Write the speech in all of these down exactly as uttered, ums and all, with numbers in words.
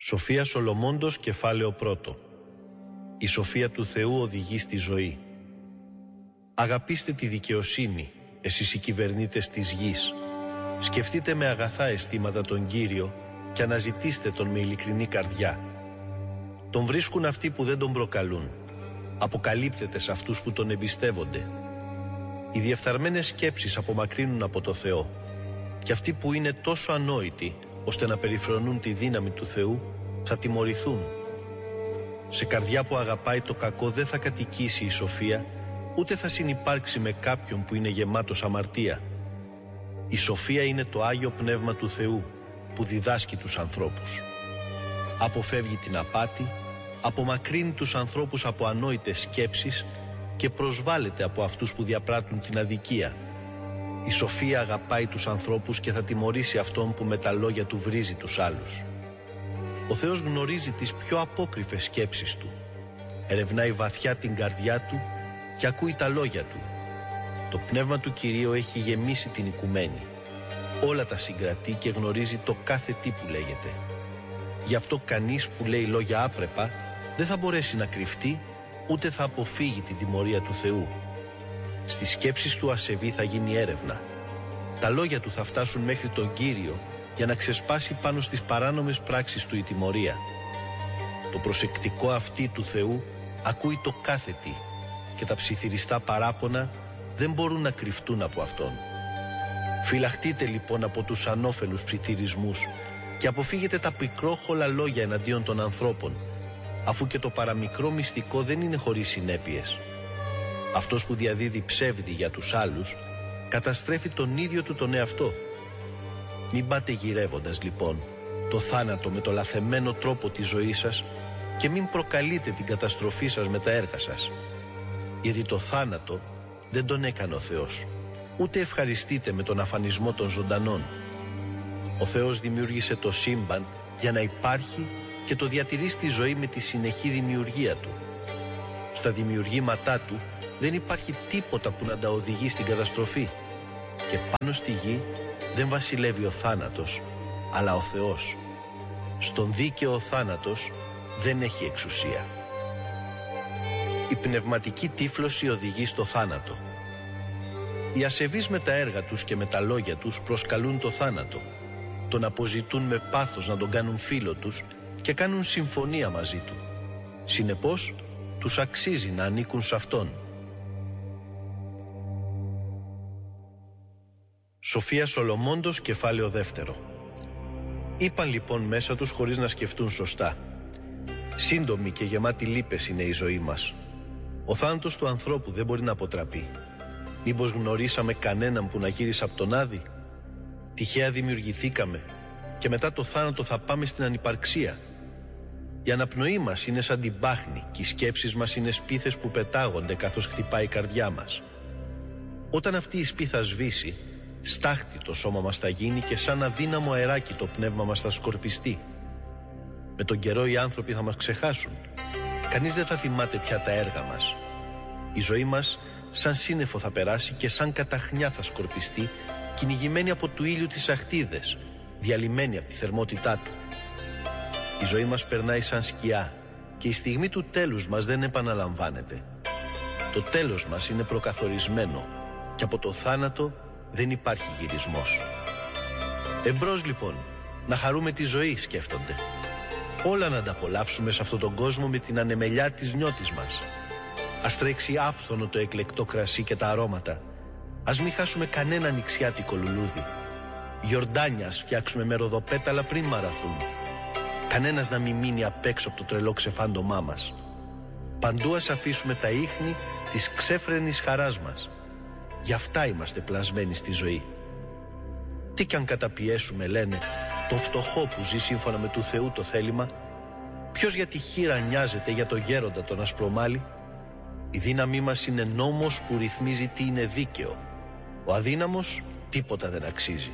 Σοφία Σολομώντος, κεφάλαιο πρώτο. Η σοφία του Θεού οδηγεί στη ζωή. Αγαπήστε τη δικαιοσύνη, εσείς οι κυβερνήτες της γης. Σκεφτείτε με αγαθά αισθήματα τον Κύριο και αναζητήστε τον με ειλικρινή καρδιά. Τον βρίσκουν αυτοί που δεν τον προκαλούν. Αποκαλύπτεται σε αυτούς που τον εμπιστεύονται. Οι διεφθαρμένες σκέψεις απομακρύνουν από το Θεό, και αυτοί που είναι τόσο ανόητοι ώστε να περιφρονούν τη δύναμη του Θεού θα τιμωρηθούν. Σε καρδιά που αγαπάει το κακό δεν θα κατοικήσει η σοφία, ούτε θα συνυπάρξει με κάποιον που είναι γεμάτος αμαρτία. Η σοφία είναι το Άγιο Πνεύμα του Θεού που διδάσκει τους ανθρώπους. Αποφεύγει την απάτη, απομακρύνει τους ανθρώπους από ανόητες σκέψεις και προσβάλλεται από αυτούς που διαπράττουν την αδικία. Η σοφία αγαπάει τους ανθρώπους και θα τιμωρήσει αυτόν που με τα λόγια του βρίζει τους άλλους. Ο Θεός γνωρίζει τις πιο απόκρυφες σκέψεις του. Ερευνάει βαθιά την καρδιά του και ακούει τα λόγια του. Το πνεύμα του Κυρίου έχει γεμίσει την οικουμένη. Όλα τα συγκρατεί και γνωρίζει το κάθε τι που λέγεται. Γι' αυτό κανείς που λέει λόγια άπρεπα δεν θα μπορέσει να κρυφτεί, ούτε θα αποφύγει την τιμωρία του Θεού. Στις σκέψεις του ασεβή θα γίνει έρευνα. Τα λόγια του θα φτάσουν μέχρι τον Κύριο για να ξεσπάσει πάνω στις παράνομες πράξεις του η τιμωρία. Το προσεκτικό αυτί του Θεού ακούει το κάθε τι και τα ψιθυριστά παράπονα δεν μπορούν να κρυφτούν από Αυτόν. Φυλαχτείτε λοιπόν από τους ανώφελους ψιθυρισμούς και αποφύγετε τα πικρόχολα λόγια εναντίον των ανθρώπων, αφού και το παραμικρό μυστικό δεν είναι χωρίς συνέπειες. Αυτός που διαδίδει ψεύδι για τους άλλους καταστρέφει τον ίδιο του τον εαυτό. Μην πάτε γυρεύοντας λοιπόν το θάνατο με το λαθεμένο τρόπο της ζωής σας και μην προκαλείτε την καταστροφή σας με τα έργα σας. Γιατί το θάνατο δεν τον έκανε ο Θεός, ούτε ευχαριστείτε με τον αφανισμό των ζωντανών. Ο Θεός δημιούργησε το σύμπαν για να υπάρχει και το διατηρεί στη ζωή με τη συνεχή δημιουργία του. Στα δημιουργήματά του δεν υπάρχει τίποτα που να τα οδηγεί στην καταστροφή και πάνω στη γη δεν βασιλεύει ο θάνατος, αλλά ο Θεός. Στον δίκαιο ο θάνατος δεν έχει εξουσία. Η πνευματική τύφλωση οδηγεί στο θάνατο. Οι ασεβείς με τα έργα τους και με τα λόγια τους προσκαλούν το θάνατο. Τον αποζητούν με πάθος να τον κάνουν φίλο τους και κάνουν συμφωνία μαζί του. Συνεπώς, τους αξίζει να ανήκουν σε Αυτόν. Σοφία Σολομώντος, κεφάλαιο δεύτερο. Είπαν λοιπόν μέσα τους χωρίς να σκεφτούν σωστά. Σύντομη και γεμάτη λύπες είναι η ζωή μας. Ο θάνατος του ανθρώπου δεν μπορεί να αποτραπεί. Μήπως γνωρίσαμε κανέναν που να γύρισε από τον Άδη? Τυχαία δημιουργηθήκαμε και μετά το θάνατο θα πάμε στην ανυπαρξία. Η αναπνοή μας είναι σαν την πάχνη και οι σκέψεις μας είναι σπίθες που πετάγονται καθώς χτυπάει η καρδιά μας. Όταν αυτή η σπίθα σβήσει, στάχτη το σώμα μας θα γίνει και σαν αδύναμο αεράκι το πνεύμα μας θα σκορπιστεί. Με τον καιρό οι άνθρωποι θα μας ξεχάσουν. Κανείς δεν θα θυμάται πια τα έργα μας. Η ζωή μας σαν σύννεφο θα περάσει και σαν καταχνιά θα σκορπιστεί, κυνηγημένη από του ήλιου τις αχτίδες, διαλυμένη από τη θερμότητά του. Η ζωή μας περνάει σαν σκιά και η στιγμή του τέλους μας δεν επαναλαμβάνεται. Το τέλος μας είναι προκαθορισμένο και από το θάνατο δεν υπάρχει γυρισμός. Εμπρός λοιπόν, να χαρούμε τη ζωή, σκέφτονται. Όλα να τα απολαύσουμε σε αυτόν τον κόσμο με την ανεμελιά της νιώτης μας. Ας τρέξει άφθονο το εκλεκτό κρασί και τα αρώματα. Ας μην χάσουμε κανένα νηξιάτικο λουλούδι. Γιορτάνια ας φτιάξουμε με ροδοπέταλα πριν μαραθούν. Κανένας να μην μείνει απ' έξω από το τρελό ξεφάντωμά μας. Παντού ας αφήσουμε τα ίχνη της ξέφρενης χαράς μας. Γι' αυτά είμαστε πλασμένοι στη ζωή. Τι κι αν καταπιέσουμε, λένε, το φτωχό που ζει σύμφωνα με του Θεού το θέλημα, ποιος για τη χείρα νοιάζεται για το γέροντα τον ασπρομάλη? Η δύναμή μας είναι νόμος που ρυθμίζει τι είναι δίκαιο. Ο αδύναμος τίποτα δεν αξίζει.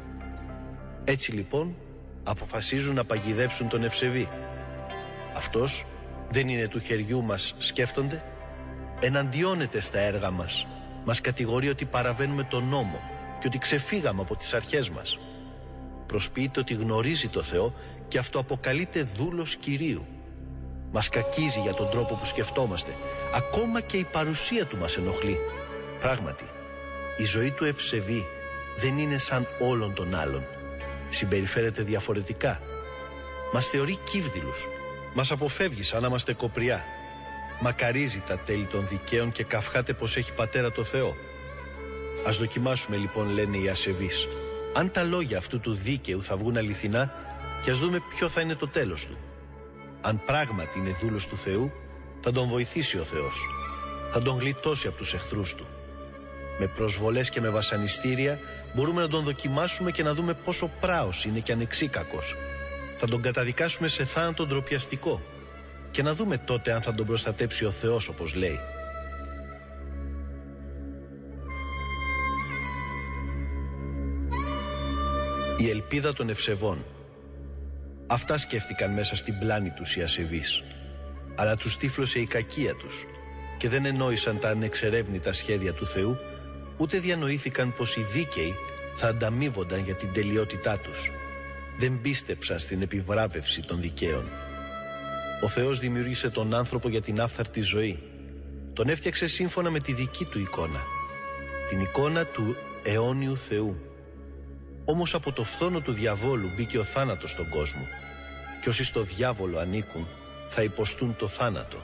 Έτσι λοιπόν αποφασίζουν να παγιδέψουν τον ευσεβή. Αυτός δεν είναι του χεριού μας, σκέφτονται. Εναντιώνεται στα έργα μας. Μας κατηγορεί ότι παραβαίνουμε τον νόμο και ότι ξεφύγαμε από τις αρχές μας. προσποιείται ότι γνωρίζει το Θεό και αυτοαποκαλείται δούλος Κυρίου. Μας κακίζει για τον τρόπο που σκεφτόμαστε. Ακόμα και η παρουσία του μας ενοχλεί. Πράγματι, η ζωή του ευσεβή δεν είναι σαν όλων των άλλων. Συμπεριφέρεται διαφορετικά. Μας θεωρεί κύβδηλους. Μας αποφεύγει σαν να είμαστε κοπριά. Μακαρίζει τα τέλη των δικαίων και καυχάται πως έχει πατέρα το Θεό. Ας δοκιμάσουμε λοιπόν, λένε οι ασεβείς, αν τα λόγια αυτού του δίκαιου θα βγουν αληθινά, και ας δούμε ποιο θα είναι το τέλος του. Αν πράγματι είναι δούλος του Θεού, θα τον βοηθήσει ο Θεός. Θα τον γλιτώσει από τους εχθρούς του. Με προσβολές και με βασανιστήρια μπορούμε να τον δοκιμάσουμε και να δούμε πόσο πράος είναι και ανεξίκακος. Θα τον καταδικάσουμε σε θάνατο ντροπιαστικό και να δούμε τότε αν θα τον προστατέψει ο Θεός όπως λέει. Η ελπίδα των ευσεβών. Αυτά σκέφτηκαν μέσα στην πλάνη τους οι ασεβείς. Αλλά τους τύφλωσε η κακία τους και δεν ενόησαν τα ανεξερεύνητα σχέδια του Θεού, ούτε διανοήθηκαν πως οι δίκαιοι θα ανταμείβονταν για την τελειότητά τους. Δεν πίστεψαν στην επιβράβευση των δικαίων. Ο Θεός δημιούργησε τον άνθρωπο για την άφθαρτη ζωή. Τον έφτιαξε σύμφωνα με τη δική του εικόνα, την εικόνα του αιώνιου Θεού. Όμως από το φθόνο του διαβόλου μπήκε ο θάνατος στον κόσμο, και όσοι στο διάβολο ανήκουν θα υποστούν το θάνατο.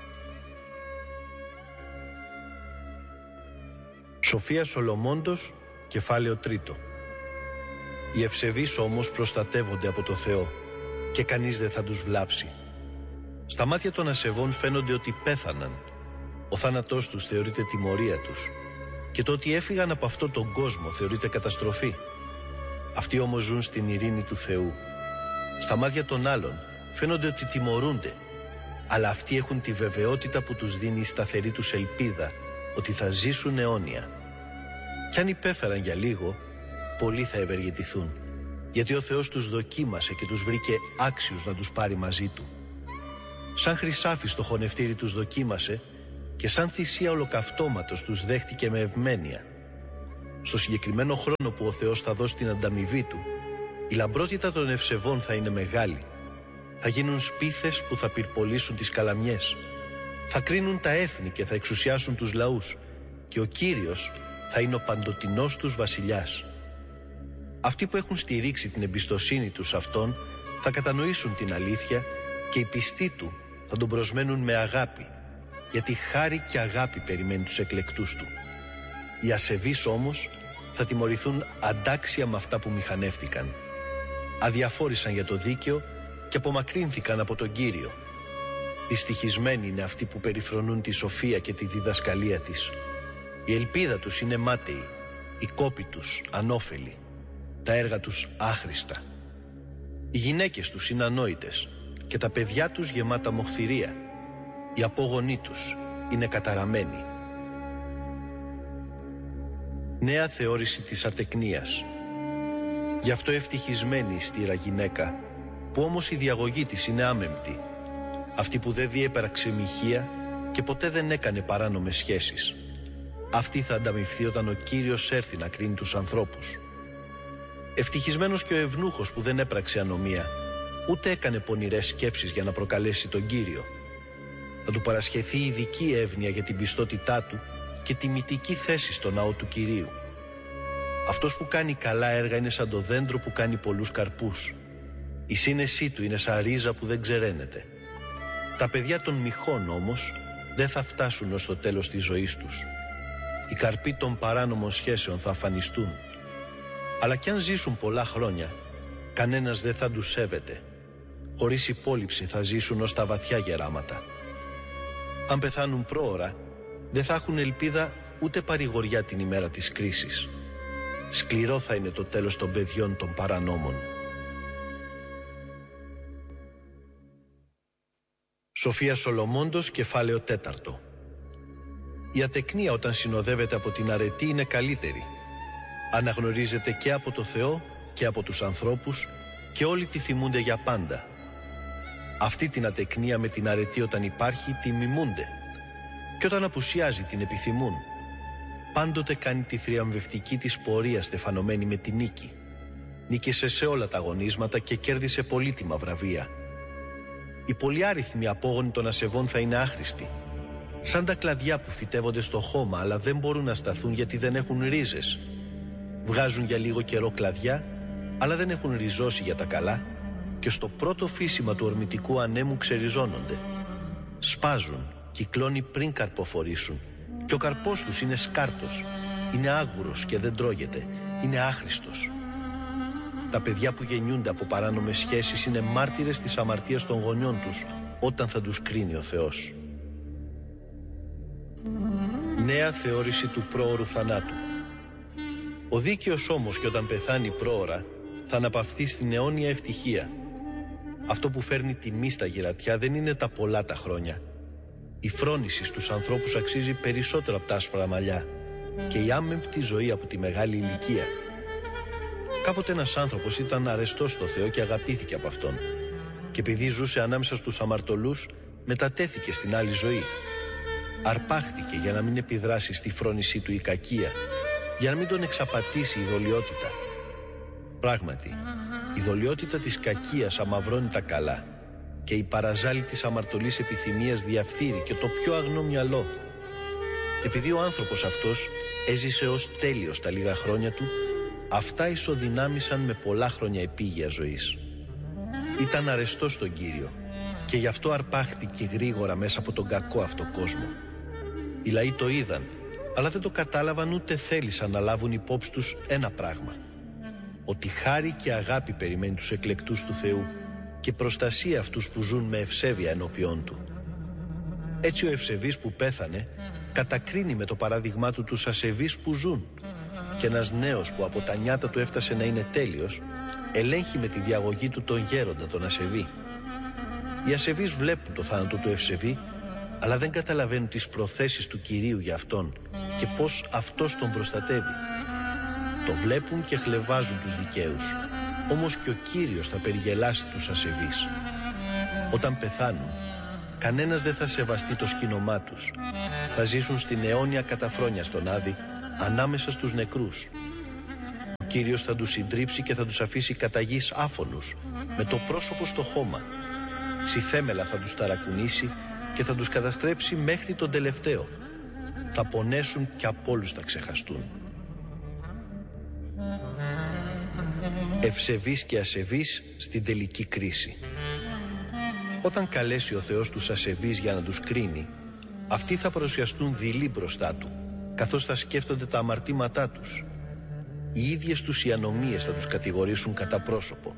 Σοφία Σολομώντος, κεφάλαιο τρίτο. Οι ευσεβείς όμως προστατεύονται από το Θεό και κανείς δεν θα τους βλάψει. Στα μάτια των ασεβών φαίνονται ότι πέθαναν. Ο θάνατός τους θεωρείται τιμωρία τους και το ότι έφυγαν από αυτόν τον κόσμο θεωρείται καταστροφή. Αυτοί όμως ζουν στην ειρήνη του Θεού. Στα μάτια των άλλων φαίνονται ότι τιμωρούνται, αλλά αυτοί έχουν τη βεβαιότητα που τους δίνει η σταθερή τους ελπίδα ότι θα ζήσουν αιώνια. Κι αν υπέφεραν για λίγο, πολλοί θα ευεργετηθούν, γιατί ο Θεός τους δοκίμασε και τους βρήκε άξιους να τους πάρει μαζί του. Σαν χρυσάφι στο χωνευτήρι τους δοκίμασε και σαν θυσία ολοκαυτώματος τους δέχτηκε με ευμένεια. Στο συγκεκριμένο χρόνο που ο Θεός θα δώσει την ανταμοιβή του, η λαμπρότητα των ευσεβών θα είναι μεγάλη. Θα γίνουν σπίθες που θα πυρπολίσουν τις καλαμιές. Θα κρίνουν τα έθνη και θα εξουσιάσουν τους λαούς, και ο Κύριος θα είναι ο παντοτινός τους βασιλιάς. Αυτοί που έχουν στηρίξει την εμπιστοσύνη τους σε Αυτόν θα κατανοήσουν την αλήθεια και οι πιστοί του θα τον προσμένουν με αγάπη, γιατί χάρη και αγάπη περιμένει τους εκλεκτούς του. Οι ασεβείς όμως θα τιμωρηθούν αντάξια με αυτά που μηχανεύτηκαν. Αδιαφόρησαν για το δίκαιο και απομακρύνθηκαν από τον Κύριο. Δυστυχισμένοι είναι αυτοί που περιφρονούν τη σοφία και τη διδασκαλία της. Η ελπίδα τους είναι μάταιη, οι κόποι τους ανώφελοι, τα έργα τους άχρηστα. Οι γυναίκες τους είναι ανόητες και τα παιδιά τους γεμάτα μοχθηρία. Οι απόγονοί τους είναι καταραμένοι. Νέα θεώρηση της ατεκνίας. Γι' αυτό ευτυχισμένη η στήρα γυναίκα, που όμως η διαγωγή της είναι άμεμπτη. Αυτή που δεν διέπραξε μοιχεία και ποτέ δεν έκανε παράνομες σχέσεις. Αυτή θα ανταμοιφθεί όταν ο Κύριος έρθει να κρίνει τους ανθρώπους. Ευτυχισμένος και ο ευνούχος που δεν έπραξε ανομία, ούτε έκανε πονηρές σκέψεις για να προκαλέσει τον Κύριο. Θα του παρασχεθεί ειδική εύνοια για την πιστότητά του και τιμητική θέση στο ναό του Κυρίου. Αυτός που κάνει καλά έργα είναι σαν το δέντρο που κάνει πολλούς καρπούς. Η σύνεσή του είναι σαν ρίζα που δεν ξεραίνεται. Τα παιδιά των μοιχών όμως δεν θα φτάσουν ως το τέλος της ζωής τους. Οι καρποί των παράνομων σχέσεων θα αφανιστούν. Αλλά κι αν ζήσουν πολλά χρόνια, κανένας δεν θα τους σέβεται. Χωρίς υπόλοιψη θα ζήσουν ως τα βαθιά γεράματα. Αν πεθάνουν πρόωρα, δεν θα έχουν ελπίδα ούτε παρηγοριά την ημέρα της κρίσης. Σκληρό θα είναι το τέλος των παιδιών των παρανόμων. Σοφία Σολομώντος, κεφάλαιο τέταρτο. Η ατεκνία όταν συνοδεύεται από την αρετή είναι καλύτερη. Αναγνωρίζεται και από το Θεό και από τους ανθρώπους και όλοι τη θυμούνται για πάντα. Αυτή την ατεκνία με την αρετή όταν υπάρχει τη μιμούνται και όταν απουσιάζει την επιθυμούν. Πάντοτε κάνει τη θριαμβευτική της πορεία στεφανωμένη με τη νίκη. Νίκησε σε όλα τα αγωνίσματα και κέρδισε πολύτιμα βραβεία. Οι πολυάριθμοι απόγονοι των ασεβών θα είναι άχρηστοι. Σαν τα κλαδιά που φυτεύονται στο χώμα αλλά δεν μπορούν να σταθούν γιατί δεν έχουν ρίζες. Βγάζουν για λίγο καιρό κλαδιά, αλλά δεν έχουν ριζώσει για τα καλά και στο πρώτο φύσιμα του ορμητικού ανέμου ξεριζώνονται. Σπάζουν, κυκλώνει πριν καρποφορήσουν και ο καρπός τους είναι σκάρτος, είναι άγουρος και δεν τρώγεται, είναι άχρηστος. Τα παιδιά που γεννιούνται από παράνομες σχέσεις είναι μάρτυρες της αμαρτίας των γονιών τους όταν θα τους κρίνει ο Θεός. Νέα θεώρηση του πρόωρου θανάτου. Ο δίκαιος όμως και όταν πεθάνει πρόωρα θα αναπαυθεί στην αιώνια ευτυχία. Αυτό που φέρνει τιμή στα γυρατιά δεν είναι τα πολλά τα χρόνια. Η φρόνηση στους ανθρώπους αξίζει περισσότερο από τα άσπρα μαλλιά και η άμεμπτη ζωή από τη μεγάλη ηλικία. Κάποτε ένας άνθρωπος ήταν αρεστός στο Θεό και αγαπήθηκε από Αυτόν και επειδή ζούσε ανάμεσα στους αμαρτωλούς μετατέθηκε στην άλλη ζωή. Αρπάχτηκε για να μην επιδράσει στη φρόνησή του η κακία, για να μην τον εξαπατήσει η δολιότητα. Πράγματι, η δολιότητα της κακίας αμαυρώνει τα καλά και η παραζάλη της αμαρτωλής επιθυμίας διαφθείρει και το πιο αγνό μυαλό. Επειδή ο άνθρωπος αυτός έζησε ως τέλειος τα λίγα χρόνια του, αυτά ισοδυνάμησαν με πολλά χρόνια επίγεια ζωής. Ήταν αρεστός στον Κύριο και γι' αυτό αρπάχτηκε γρήγορα μέσα από τον κακό αυτό κόσμο. Οι λαοί το είδαν, αλλά δεν το κατάλαβαν ούτε θέλησαν να λάβουν υπόψη τους ένα πράγμα. Ότι χάρη και αγάπη περιμένει τους εκλεκτούς του Θεού και προστασία αυτούς που ζουν με ευσέβεια ενώπιόν Του. Έτσι ο ευσεβής που πέθανε κατακρίνει με το παράδειγμά του τους ασεβείς που ζουν και ένας νέος που από τα νιάτα του έφτασε να είναι τέλειος ελέγχει με τη διαγωγή του τον γέροντα τον ασεβή. Οι ασεβείς βλέπουν το θάνατο του ευσεβή αλλά δεν καταλαβαίνουν τις προθέσεις του Κυρίου για αυτόν και πως αυτός τον προστατεύει. Το βλέπουν και χλευάζουν τους δικαίους, όμως και ο Κύριος θα περιγελάσει τους ασεβείς. Όταν πεθάνουν, κανένας δεν θα σεβαστεί το σκήνομά τους. Θα ζήσουν στην αιώνια καταφρόνια στον Άδη, ανάμεσα στους νεκρούς. Ο Κύριος θα τους συντρίψει και θα τους αφήσει κατά γης άφωνους, με το πρόσωπο στο χώμα. Συθέμελα θα τους ταρακουνήσει και θα τους καταστρέψει μέχρι τον τελευταίο. Θα πονέσουν και από όλους θα ξεχαστούν. Ευσεβείς και ασεβείς στην τελική κρίση. Όταν καλέσει ο Θεός τους ασεβείς για να τους κρίνει, αυτοί θα παρουσιαστούν δειλοί μπροστά Του, καθώς θα σκέφτονται τα αμαρτήματά τους. Οι ίδιες τους οι ανομίες θα τους κατηγορήσουν κατά πρόσωπο.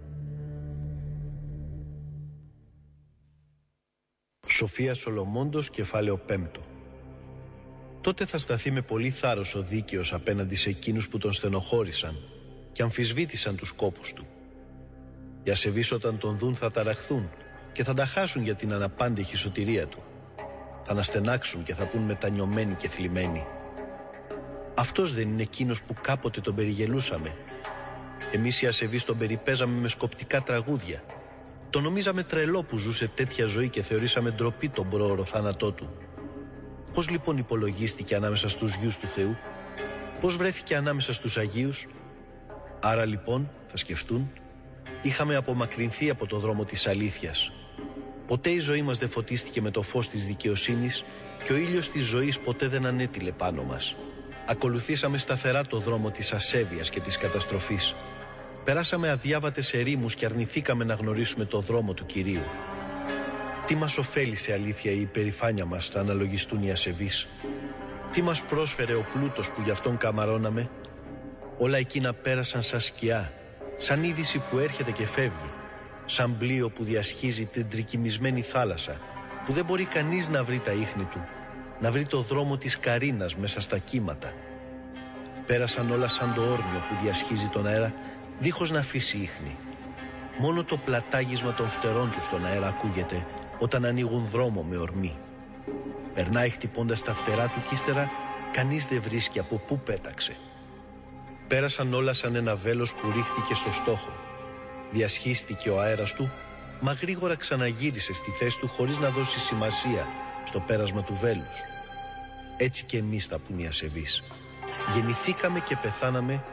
Σοφία Σολομώντος, κεφάλαιο πέμπτο. Τότε θα σταθεί με πολύ θάρρος ο δίκαιος απέναντι σε εκείνους που τον στενοχώρησαν και αμφισβήτησαν τους κόπους του. Οι ασεβείς όταν τον δουν θα ταραχθούν και θα τα χάσουν για την αναπάντεχη σωτηρία του. Θα αναστενάξουν και θα πούν μετανιωμένοι και θλιμμένοι. Αυτός δεν είναι εκείνος που κάποτε τον περιγελούσαμε? Εμείς οι ασεβείς τον περιπέζαμε με σκοπτικά τραγούδια. Τον νομίζαμε τρελό που ζούσε τέτοια ζωή και θεωρήσαμε ντροπή τον πρόωρο θάνατό του. Πώς λοιπόν υπολογίστηκε ανάμεσα στους γιους του Θεού? Πώς βρέθηκε ανάμεσα στους Αγίους? Άρα λοιπόν, θα σκεφτούν, είχαμε απομακρυνθεί από το δρόμο της αλήθειας. Ποτέ η ζωή μας δεν φωτίστηκε με το φως της δικαιοσύνης και ο ήλιος της ζωής ποτέ δεν ανέτειλε πάνω μας. Ακολουθήσαμε σταθερά το δρόμο της ασέβειας και της καταστροφής. Περάσαμε αδιάβατες ερήμους και αρνηθήκαμε να γνωρίσουμε το δρόμο του Κυρίου. Τι μας ωφέλησε αλήθεια η υπερηφάνεια μας να αναλογιστούν οι ασεβείς? Τι μας πρόσφερε ο πλούτος που γι' αυτόν καμαρώναμε? Όλα εκείνα πέρασαν σαν σκιά, σαν είδηση που έρχεται και φεύγει, σαν πλοίο που διασχίζει την τρικυμισμένη θάλασσα, που δεν μπορεί κανείς να βρει τα ίχνη του, να βρει το δρόμο της καρίνας μέσα στα κύματα. Πέρασαν όλα σαν το όρμιο που διασχίζει τον αέρα, δίχως να αφήσει ίχνη. Μόνο το πλατάγισμα των φτερών του στον αέρα ακούγεται όταν ανοίγουν δρόμο με ορμή. Περνάει χτυπώντας τα φτερά του κι ύστερα κανείς δεν βρίσκει από πού πέταξε. Πέρασαν όλα σαν ένα βέλος που ρίχθηκε στο στόχο. Διασχίστηκε ο αέρας του, μα γρήγορα ξαναγύρισε στη θέση του χωρίς να δώσει σημασία στο πέρασμα του βέλους. Έτσι και εμείς θα πουν οι ασεβείς. Γεννηθήκαμε και πεθάναμε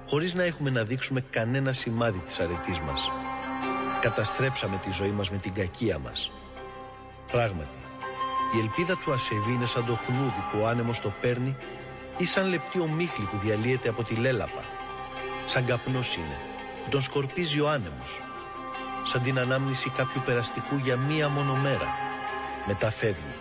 χωρίς να έχουμε να δείξουμε κανένα σημάδι της αρετής μας. Καταστρέψαμε τη ζωή μας με την κακία μας. Πράγματι, η ελπίδα του ασεβή είναι σαν το χνούδι που ο άνεμος το παίρνει ή σαν λεπτή ομίχλη που διαλύεται από τη λέλαπα. Σαν καπνός είναι που τον σκορπίζει ο άνεμος. Σαν την ανάμνηση κάποιου περαστικού για μία μόνο μέρα. Μετά φεύγει.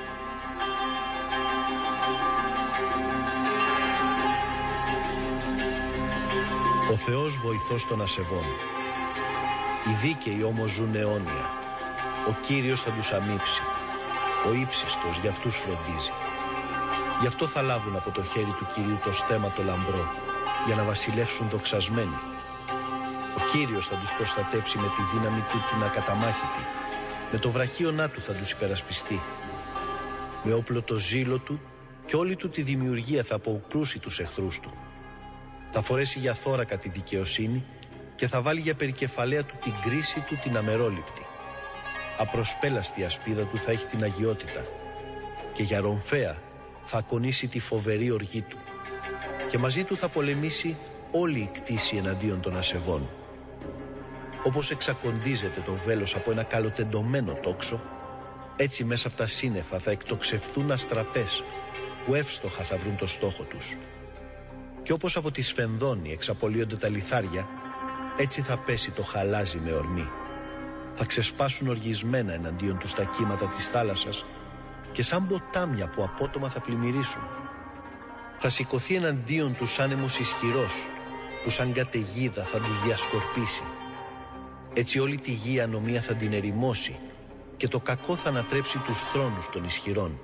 Ο Θεός βοηθός των ασεβών. Οι δίκαιοι όμως ζουν αιώνια. Ο Κύριος θα τους αμείψει. Ο ύψιστος για αυτούς φροντίζει. Γι' αυτό θα λάβουν από το χέρι του Κυρίου το στέμμα το λαμπρό, για να βασιλεύσουν δοξασμένοι. Ο Κύριος θα τους προστατέψει με τη δύναμη του την ακαταμάχητη. Με το βραχίονά του θα τους υπερασπιστεί. Με όπλο το ζήλο του και όλη του τη δημιουργία θα αποκρούσει τους εχθρούς του. Θα φορέσει για θώρακα τη δικαιοσύνη και θα βάλει για περικεφαλαία του την κρίση του την αμερόληπτη. Απροσπέλαστη ασπίδα του θα έχει την αγιότητα και για ρομφαία θα ακονίσει τη φοβερή οργή του και μαζί του θα πολεμήσει όλη η κτήση εναντίον των ασεβών. Όπως εξακοντίζεται το βέλος από ένα καλοτεντωμένο τόξο, έτσι μέσα από τα σύννεφα θα εκτοξευθούν αστραπές που εύστοχα θα βρουν το στόχο τους. Και όπως από τη σφενδόνη εξαπολύονται τα λιθάρια, έτσι θα πέσει το χαλάζι με ορμή. Θα ξεσπάσουν οργισμένα εναντίον τους τα κύματα της θάλασσας και σαν ποτάμια που απότομα θα πλημμυρίσουν. Θα σηκωθεί εναντίον τους άνεμος ισχυρός που σαν καταιγίδα θα τους διασκορπίσει. Έτσι όλη τη γη ανομία θα την ερημώσει και το κακό θα ανατρέψει τους θρόνους των ισχυρών.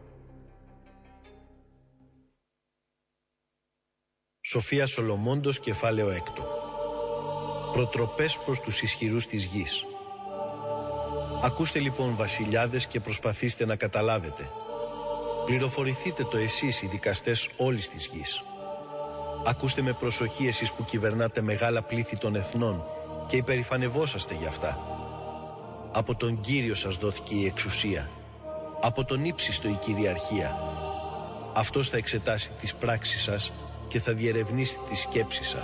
Σοφία Σολομώντος, κεφάλαιο έκτο. Προτροπές προς τους ισχυρούς της γης. Ακούστε λοιπόν βασιλιάδες και προσπαθήστε να καταλάβετε. Πληροφορηθείτε το εσείς οι δικαστές όλης της γης. Ακούστε με προσοχή εσείς που κυβερνάτε μεγάλα πλήθη των εθνών και υπερηφανευόσαστε γι' αυτά. Από τον Κύριο σας δόθηκε η εξουσία. Από τον ύψιστο η κυριαρχία. Αυτός θα εξετάσει τις πράξεις σας και θα διερευνήσει τις σκέψεις σας.